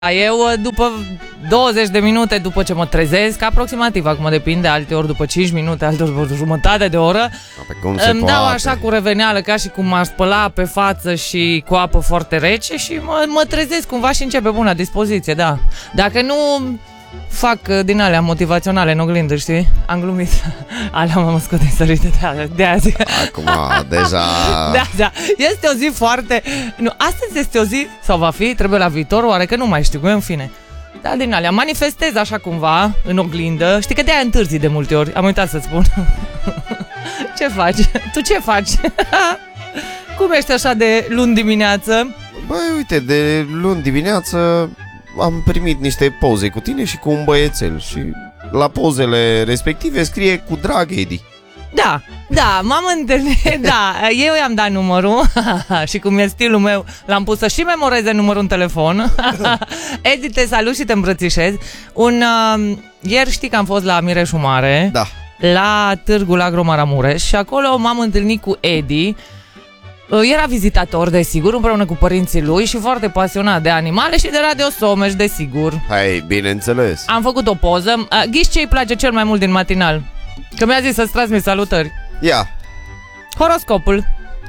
Eu după 20 de minute după ce mă trezesc, aproximativ, acum depinde, alteori după 5 minute, alteori după jumătate de oră, îmi dau așa cu reveneală, ca și cum m-aș spăla pe față și cu apă foarte rece și mă trezesc cumva și începe buna dispoziție, da. Dacă nu fac din alea motivaționale în oglindă, știi? Am glumit. Alea m-am scos din sărite de azi. Acum, deja... Da. Este o zi foarte... Nu, astăzi este o zi, sau va fi, trebuie la viitor, oare că nu mai știu, în fine. Da, din alea, manifestez așa cumva, în oglindă. Știi că de-aia întârzi de multe ori, am uitat să-ți spun. Ce faci? Tu ce faci? Cum ești așa de luni dimineață? Băi, uite, de luni dimineață am primit niște poze cu tine și cu un băiețel și la pozele respective scrie cu drag Edi. Da, m-am întâlnit, da, eu i-am dat numărul și cum e stilul meu, l-am pus să și memoreze numărul în telefon. Edi, te salut și te îmbrățișez. Ieri știi că am fost la Mireșu Mare, da, la târgul Agro Maramureș și acolo m-am întâlnit cu Edi. Era vizitator, desigur, împreună cu părinții lui și foarte pasionat de animale și de Radio Someș, desigur. Hai, bineînțeles. Am făcut o poză. Ghiși ce îi place cel mai mult din matinal? Că mi-a zis să-ți transmit salutări. Ia. Horoscopul.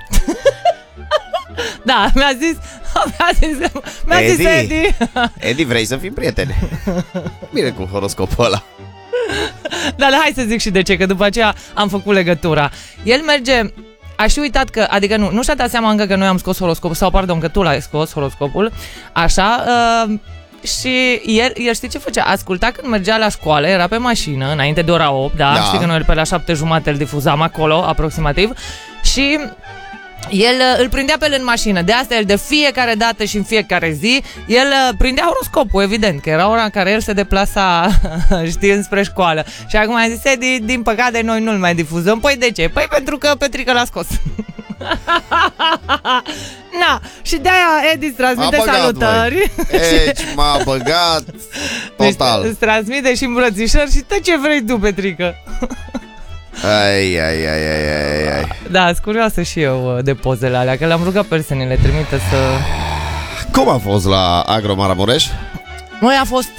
Da, mi-a zis Edi. Edi, vrei să fim prieteni? Bine cu horoscopul ăla. Dar hai să zic și de ce, că după aceea am făcut legătura. El merge... Aș fi uitat că, adică nu și-a dat seama încă că noi am scos horoscopul, sau pardon, că tu l-ai scos horoscopul, așa, și el știi ce făcea? Asculta când mergea la școală, era pe mașină, înainte de ora 8, da? Știi că noi pe la 7:30 îl difuzam acolo, aproximativ, și el îl prindea pe el în mașină. De asta el de fiecare dată și în fiecare zi el prindea horoscopul, evident, că era ora în care el se deplasa, știi, înspre școală. Și acum a zis, Edi, din păcate noi nu-l mai difuzăm. Păi de ce? Păi pentru că Petrica l-a scos. Na, și de-aia Edi îți transmite salutări. Deci m-a băgat total. Îți transmite și îmbrățișări și tot ce vrei tu, Petrică. Ai. Da, sunt curioasă și eu de pozele alea, că le-am rugat pe să ne le trimită să... Cum a fost la Agro Maramureș? Măi, a fost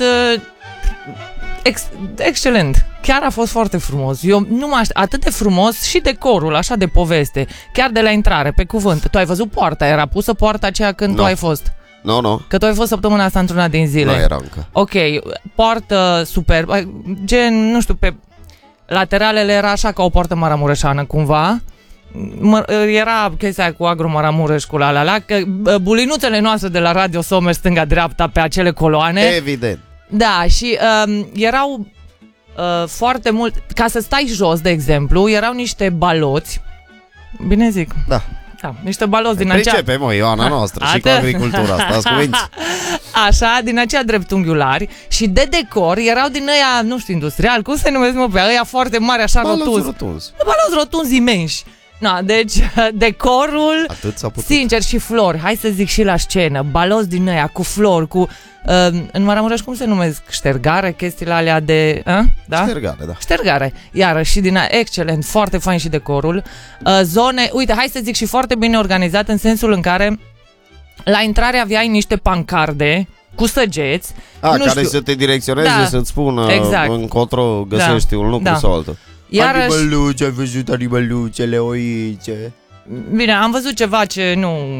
excelent. Chiar a fost foarte frumos. Eu nu mă atât de frumos și decorul, așa de poveste. Chiar de la intrare, pe cuvânt. Tu ai văzut poarta? Era pusă poarta aceea când tu ai fost? Nu. Că tu ai fost săptămâna asta într-una din zile. Nu era încă. Ok, poartă super. Gen, nu știu, pe... lateralele era așa ca o poartă maramureșană, cumva. Era chestia cu Agro Maramureș, cu la, că bulinuțele noastre de la Radio Someș, stânga-dreapta, pe acele coloane. Evident. Da, și erau foarte mult... Ca să stai jos, de exemplu, erau niște baloți. Bine zic? Da. Da, niște baloți din acea... Pricepe, mă, Ioana noastră, și cu agricultura asta, asculți. Așa, din aceea dreptunghiulari și de decor erau din ăia, nu știu, industrial, cum se numesc, mă, pe ăia foarte mari, așa rotunzi. Baloți rotunzi imensi. Na, deci decorul, sincer, și flori, hai să zic și la scenă, baloți din ăia cu flori, cu... în Maramureș cum se numesc? Ștergare, chestiile alea de... Da? Ștergare, da. Ștergare, iarăși, și din aia, excelent, foarte fain și decorul. Zone, uite, hai să zic, și foarte bine organizat, în sensul în care la intrare aveai niște pancarde cu săgeți. Care să te direcționeze, să-ți spună încotro găsești un lucru sau altul. Animăluțe, ai văzut animăluțele, oice? Bine, am văzut ceva ce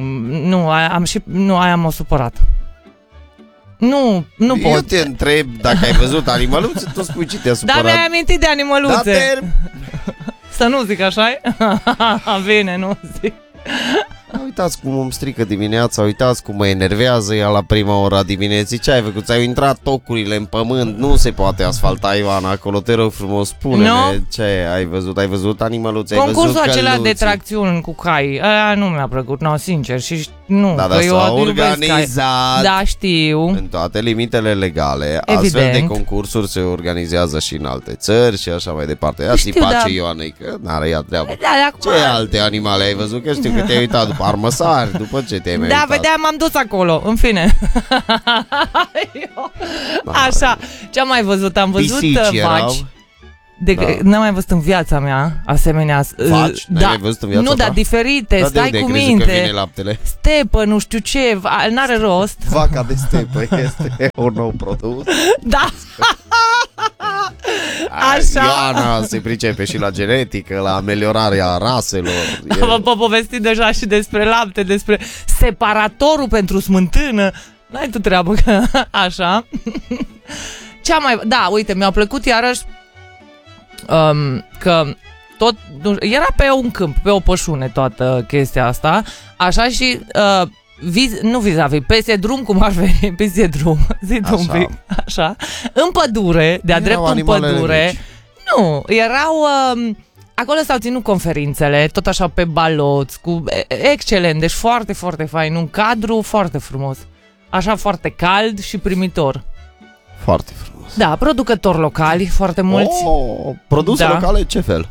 aia m-a supărat. Nu pot. Eu te întreb dacă ai văzut animăluțe, tu spui ce te-a supărat. Dar mi-ai amintit de animăluțe. Să nu zic așa-i? Bine, nu zic. Uitați cum îmi strică dimineața, uitați cum mă enervează ea la prima ora dimineții. Ce ai făcut? Ți-au intrat tocurile în pământ, nu se poate asfalta, Ioana, acolo, te rog frumos, spune-ne ce ai văzut. Ai văzut animăluțe, ai văzut concursul acela căluții de tracțiuni cu cai, aia nu mi-a plăcut, sincer, și nu. Da, dar s-a organizat, da, știu, în toate limitele legale. Evident. Astfel de concursuri se organizează și în alte țări și așa mai departe. Ia-ți pace, Ioanei, că n-are ea treabă. Ce alte animale ai văzut? Că știu că te-ai uitat după armăsari, după ce te-ai mai uitat. Da, vedea, m-am dus acolo, în fine. Așa, ce-am mai văzut? Am văzut vaci. N-am mai văzut în viața mea asemenea. Faci? N-ai văzut în viața nu, ta? dar diferite, Dar stai de cu unde crezi minte. că vine laptele? Stepă, nu știu ce, n-are rost. Vaca de stepă este un nou produs. Da. Așa. Ioana se pricepe și la genetică, la ameliorarea raselor. Vă povestit deja și despre lapte, despre separatorul pentru smântână. N-ai tu treabă că așa. Da, uite, mi-a plăcut iarăși că tot era pe un câmp, pe o pășune toată chestia asta, așa și nu vis-a-vis, peste drum, cum ar veni, peste drum, zi un pic, așa, în pădure, de-a dreptul în pădure. Mici. Nu, erau, acolo s-au ținut conferințele, tot așa pe baloți, cu excelent, deci foarte, foarte fain, un cadru foarte frumos, așa foarte cald și primitor. Foarte frumos. Da, producători locali, foarte mulți. Produse locale, ce fel?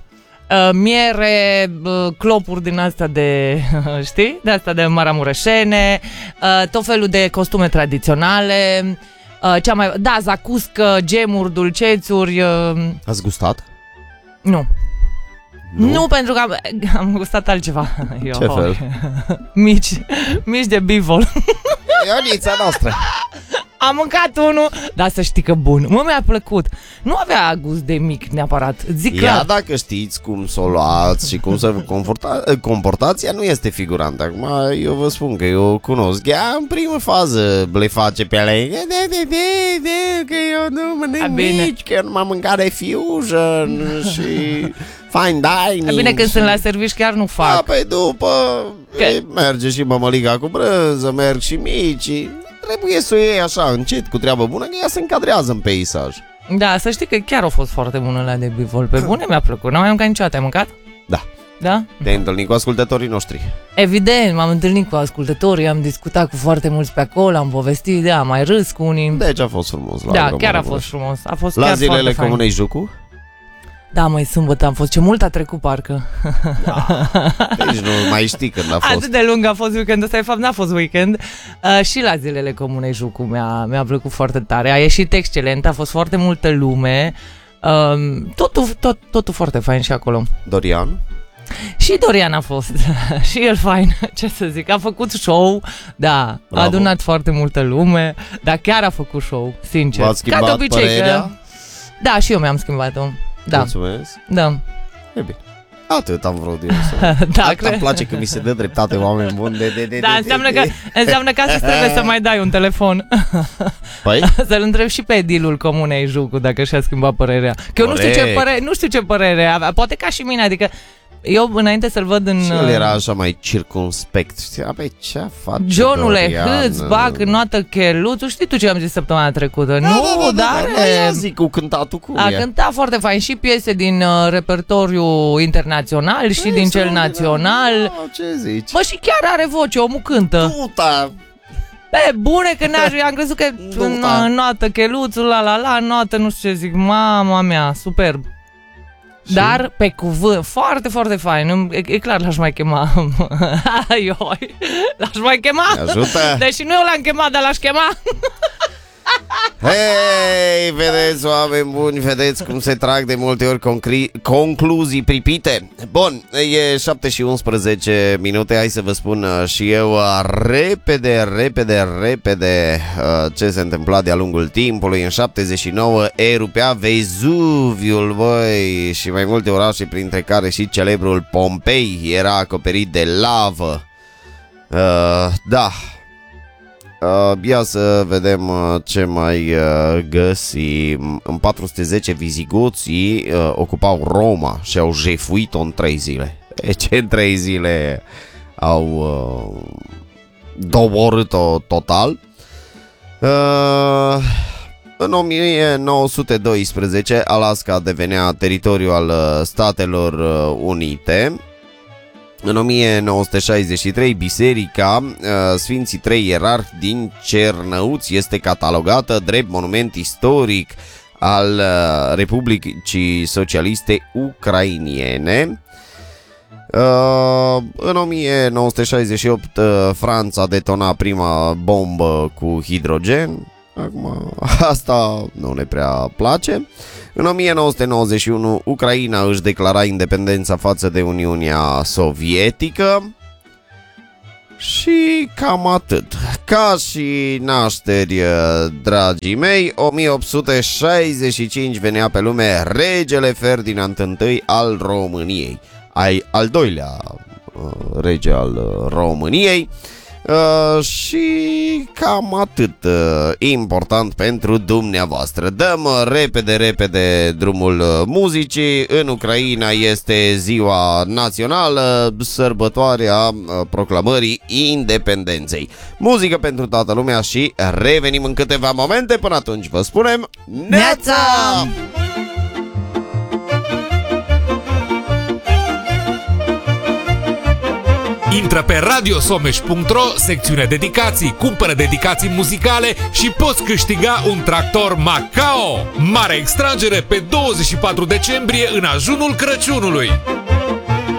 Miere, clopuri din astea de, știi? De astea de maramureșene, tot felul de costume tradiționale, zacuscă, gemuri, dulcețuri. Ați gustat? Nu. Nu, pentru că am gustat altceva. Ce fel? Mici de bivol. Ionița noastră. Am mâncat unul, dar să știi că bun. Mi-a plăcut. Nu avea gust de mic neapărat. Zic clar. Ea, dacă știți cum să o luați și cum să vă comportați, ea nu este figurant. Acum eu vă spun că eu cunosc. Ea în primă fază le face pe alea. Că eu nu mănânc mici, că eu nu m-am mâncat de fusion și fine dining. Bine, când sunt la servici chiar nu fac. Da, pe după merge și mămăliga cu brânză, merg și mici. Trebuie să o iei așa, încet, cu treabă bună, că ea se încadrează în peisaj. Da, să știi că chiar au fost foarte bune la de bivol. Pe bune mi-a plăcut. N-am mai mâncat niciodată. Ai mâncat? Da. Da? Te-ai întâlnit cu ascultătorii noștri? Evident, m-am întâlnit cu ascultătorii, am discutat cu foarte mulți pe acolo, am povestit, am mai râs cu unii. Deci a fost frumos. Da, chiar a fost frumos. A fost la chiar zilele Comunei Jucu? Da, măi, sâmbătă am fost. Ce mult a trecut, parcă. Da. Deci nu mai știi când a fost. Atât de lung a fost weekendul ăsta, de fapt n-a fost weekend. Și la zilele Comunei Jucu mi-a plăcut foarte tare. A ieșit excelent, a fost foarte multă lume. Totul foarte fain și acolo. Dorian? Și Dorian a fost. Și el fain, ce să zic. A făcut show, da. Bravo. A adunat foarte multă lume, dar chiar a făcut show, sincer. V-ați schimbat ca de obicei, părerea? că... Da, și eu mi-am schimbat-o. Da. Mulțumesc. Da. E bine. Atât am vrut eu să... Da, îmi place că mi se dă dreptate, oameni buni. Da, înseamnă că astăzi trebuie să mai dai un telefon. Păi? Să-l întreb și pe edilul Comunei Jucu dacă și-a schimbat părerea. Că eu nu știu ce părere avea. Poate ca și mine, adică eu înainte să-l văd în... Și el era așa mai circumspect. Știa, băi, ce face Johnule, hâți, bag, noată, cheluțu. Știi tu ce am zis săptămâna trecută? Da, zic cu cântatul cum a cântat foarte fain și piese din repertoriu internațional și din cel național. Ce zici? Bă, și chiar are voce, omul cântă. Puta! Pe bune, că am crezut că notă, cheluțul, la, notă, nu știu ce zic. Mama mea, superb. Dar pe cuvânt, foarte, foarte fain. E clar, l-aș mai chema. L-aș mai chema. Ajută. Deși nu eu l-am chemat, dar l-aș chema. Hei, vedeți, oameni buni, vedeți cum se trag de multe ori concluzii pripite. Bun, e 7 și 11 minute, hai să vă spun și eu repede ce se întâmpla de-a lungul timpului. În 79 erupea Vezuviul, băi, și mai multe orașe, printre care și celebrul Pompei era acoperit de lavă. Da. Ia să vedem ce mai găsim. În 410 vizigoții ocupau Roma și au jefuit-o în 3 zile. Deci în 3 zile au doborât-o total. În 1912 Alaska devenea teritoriu al Statelor Unite. În 1963, biserica Sfinții Trei Ierarhi din Cernăuți este catalogată drept monument istoric al Republicii Socialiste Ucrainiene. În 1968, Franța detona prima bombă cu hidrogen. Acum, asta nu ne prea place. În 1991, Ucraina își declara independența față de Uniunea Sovietică. Și cam atât. Ca și nașteri, dragii mei, 1865 venea pe lume regele Ferdinand I al României, al doilea rege al României. Și cam atât important pentru dumneavoastră. Dăm repede drumul muzicii. În Ucraina este ziua națională, sărbătoarea proclamării independenței. Muzică pentru toată lumea și revenim în câteva momente. Până atunci vă spunem neața! Intră pe radiosomeș.ro, secțiune dedicații, cumpără dedicații muzicale și poți câștiga un tractor Macao. Mare extragere pe 24 decembrie în ajunul Crăciunului.